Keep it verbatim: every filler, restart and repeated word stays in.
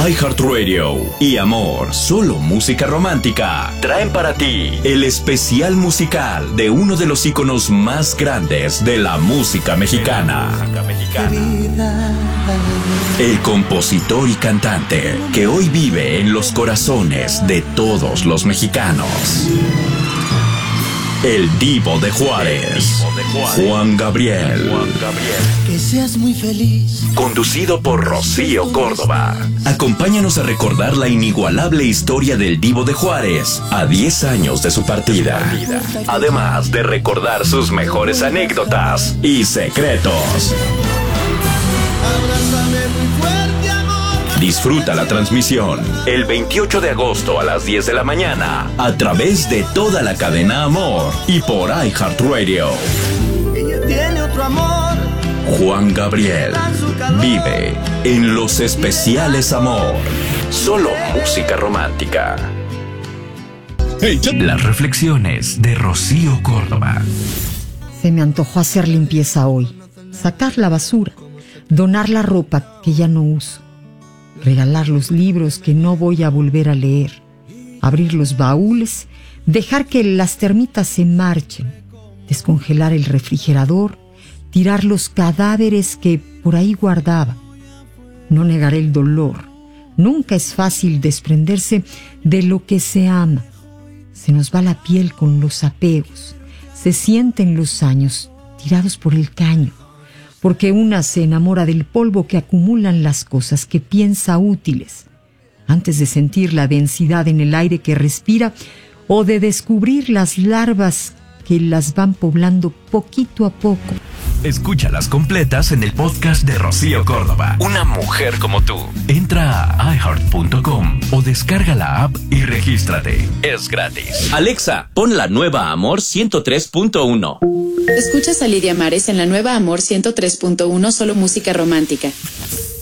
iHeartRadio y Amor, solo música romántica, traen para ti el especial musical de uno de los íconos más grandes de la música mexicana. El compositor y cantante que hoy vive en los corazones de todos los mexicanos. El Divo de Juárez, Juan Gabriel. Que seas muy feliz. Conducido por Rocío Córdoba. Acompáñanos a recordar la inigualable historia del Divo de Juárez a diez años de su partida. Además de recordar sus mejores anécdotas y secretos. Disfruta la transmisión el veintiocho de agosto a las diez de la mañana a través de toda la cadena Amor y por iHeartRadio. Ella tiene otro amor. Juan Gabriel vive en los especiales Amor. Solo música romántica. Las reflexiones de Rocío Córdoba. Se me antojó hacer limpieza hoy, sacar la basura, donar la ropa que ya no uso, regalar los libros que no voy a volver a leer, abrir los baúles, dejar que las termitas se marchen, descongelar el refrigerador, tirar los cadáveres que por ahí guardaba. No negaré el dolor. Nunca es fácil desprenderse de lo que se ama. Se nos va la piel con los apegos. Se sienten los años tirados por el caño. Porque una se enamora del polvo que acumulan las cosas que piensa útiles, antes de sentir la densidad en el aire que respira o de descubrir las larvas que las van poblando poquito a poco. Escúchalas completas en el podcast de Rocío Córdoba. Una mujer como tú. Entra a i heart punto com o descarga la app y regístrate. Es gratis. Alexa, pon la nueva Amor ciento tres punto uno. Escuchas a Lidia Mares en la nueva Amor ciento tres punto uno, solo música romántica.